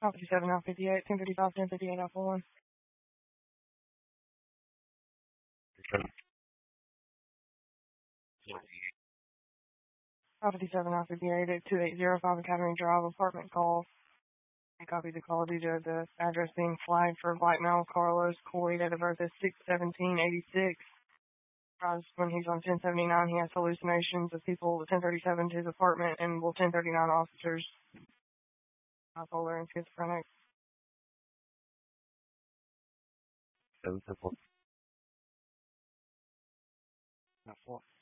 Alpha 7, Alpha 58, 1055, 1058, Alpha 1. Alpha 7, Alpha 58, 2805 Academy Drive, apartment call. I copied the call due to the address being flagged for black male Carlos Coy, date of birth is 6/17/86. When he's on 1079, he has hallucinations of people at 1037 to his apartment and 1039 officers. Bipolar and schizophrenic. 774. Not 4.